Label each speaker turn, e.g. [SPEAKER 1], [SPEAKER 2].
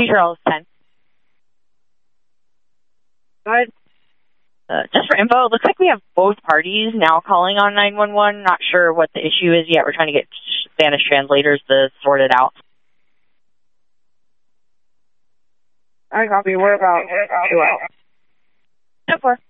[SPEAKER 1] Montreal is 10. Good. Just for info, it looks like we have both parties now calling on 911. Not sure what the issue is yet. We're trying to get Spanish translators to sort it out.
[SPEAKER 2] I copy. We're about 2 hours.
[SPEAKER 1] 4.